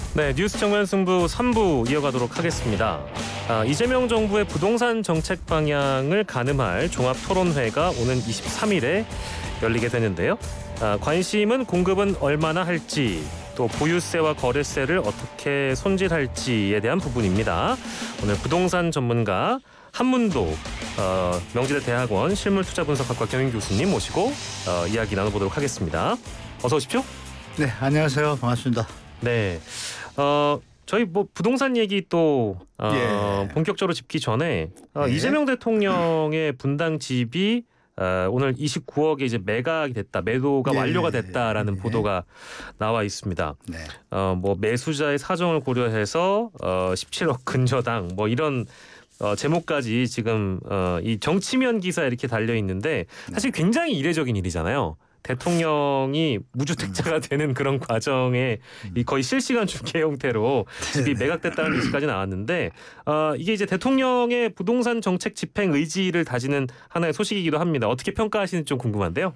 네, 뉴스 정면 승부 3부 이어가도록 하겠습니다. 이재명 정부의 부동산 정책 방향을 가늠할 종합토론회가 오는 23일에 열리게 되는데요. 관심은 공급은 얼마나 할지, 또 보유세와 거래세를 어떻게 손질할지에 대한 부분입니다. 오늘 부동산 전문가 한문도 명지대 대학원 실물투자분석학과 경인 교수님 모시고 이야기 나눠보도록 하겠습니다. 어서 오십시오. 네, 안녕하세요. 반갑습니다. 네, 저희 뭐 부동산 얘기 또 본격적으로 짚기 전에 이재명 대통령의 분당 집이 오늘 29억에 이제 매각이 됐다, 매도가 완료가 됐다라는 보도가 나와 있습니다. 네. 뭐 매수자의 사정을 고려해서 17억 근저당 뭐 이런 제목까지 지금 이 정치면 기사에 이렇게 달려 있는데 사실 굉장히 이례적인 일이잖아요. 대통령이 무주택자가 되는 그런 과정에 이 거의 실시간 중계 형태로 집이 매각됐다는 뉴스까지 나왔는데 이게 이제 대통령의 부동산 정책 집행 의지를 다지는 하나의 소식이기도 합니다. 어떻게 평가하시는지 좀 궁금한데요.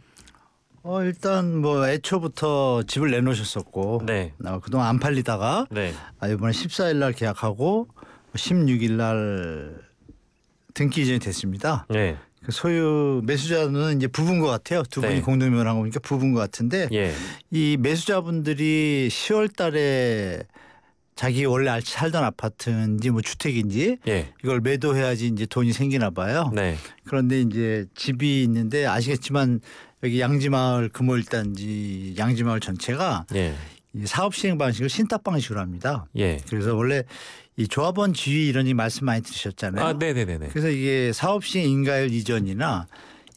일단 뭐 애초부터 집을 내놓으셨었고, 네. 그동안 안 팔리다가 네. 이번에 14일 날 계약하고 16일 날 등기 이전이 됐습니다. 네. 그 소유 매수자는 이제 부부인 것 같아요. 두 분이 네. 공동명의한 거니까 부부인 것 같은데 이 매수자분들이 10월 달에 자기 원래 살던 아파트인지 뭐 주택인지 이걸 매도해야지 이제 돈이 생기나 봐요. 네. 그런데 이제 집이 있는데 아시겠지만 여기 양지마을 금호일단지 양지마을 전체가 이 사업 시행 방식을 신탁 방식으로 합니다. 그래서 원래 이 조합원 지위 이런 말씀 많이 들으셨잖아요. 네네네. 그래서 이게 사업 시행 인가율 이전이나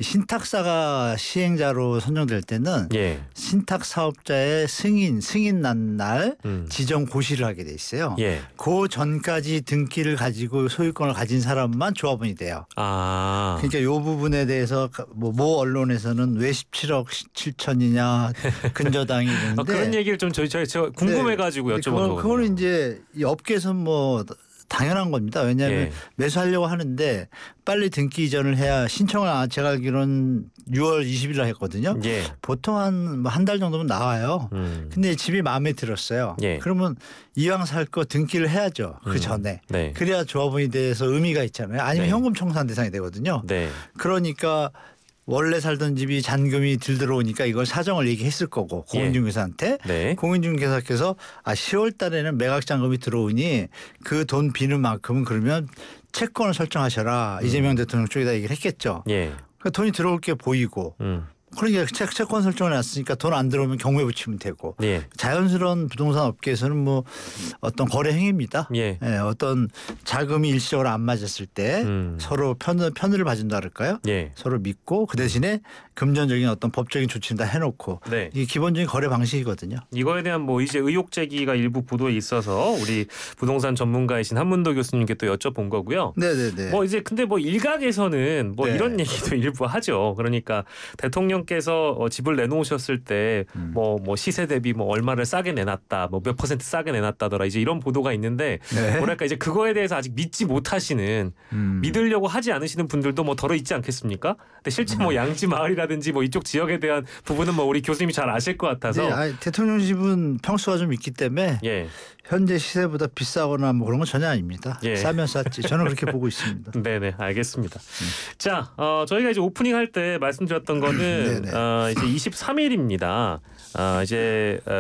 신탁사가 시행자로 선정될 때는 신탁 사업자의 승인 난 날 지정 고시를 하게 돼 있어요. 그 전까지 등기를 가지고 소유권을 가진 사람만 조합원이 돼요. 그러니까 이 부분에 대해서 모 언론에서는 왜 17억 7천이냐 근저당이 있는데 그런 얘기를 좀 저희 궁금해가지고 여쭤본 거거든요. 그거는 이제 이 업계에서 뭐 당연한 겁니다. 왜냐하면 매수하려고 하는데 빨리 등기 이전을 해야 신청을 제가 알기로는 6월 20일 날 했거든요. 보통 한 달 정도면 나와요. 근데 집이 마음에 들었어요. 그러면 이왕 살 거 등기를 해야죠. 그 전에. 그래야 조합원이 돼서 의미가 있잖아요. 아니면 현금 청산 대상이 되거든요. 그러니까 원래 살던 집이 잔금이 들 들어오니까 이걸 사정을 얘기했을 거고 공인중개사한테 공인중개사께서 10월 달에는 매각 잔금이 들어오니 그 돈 비는 만큼은 그러면 채권을 설정하셔라. 이재명 대통령 쪽에다 얘기를 했겠죠. 그러니까 돈이 들어올 게 보이고 그러니까 채권 설정을 해놨으니까 돈 안 들어오면 경무에 붙이면 되고 자연스러운 부동산 업계에서는 뭐 어떤 거래 행위입니다. 어떤 자금이 일시적으로 안 맞았을 때 서로 편의를 봐준다 그럴까요? 서로 믿고 그 대신에 금전적인 어떤 법적인 조치는 다 해놓고 이게 기본적인 거래 방식이거든요. 이거에 대한 뭐 이제 의혹 제기가 일부 보도에 있어서 우리 부동산 전문가이신 한문도 교수님께 또 여쭤본 거고요. 뭐 이제 근데 뭐 일각에서는 뭐 이런 얘기도 일부 하죠. 그러니까 대통령께서 집을 내놓으셨을 때 뭐 시세 대비 뭐 얼마를 싸게 내놨다, 뭐 몇 퍼센트 싸게 내놨다더라 이제 이런 보도가 있는데 뭐랄까 이제 그거에 대해서 아직 믿지 못하시는 믿으려고 하지 않으시는 분들도 뭐 덜어 있지 않겠습니까? 근데 실제 뭐 양지 마을이라든지 뭐 이쪽 지역에 대한 부분은 뭐 우리 교수님이 잘 아실 것 같아서 대통령 집은 평수가 좀 있기 때문에 현재 시세보다 비싸거나 뭐 그런 건 전혀 아닙니다. 싸면 쌌지. 저는 그렇게 보고 있습니다. 네네, 알겠습니다. 자, 저희가 이제 오프닝 할 때 말씀드렸던 거는 이제 23일입니다. 이제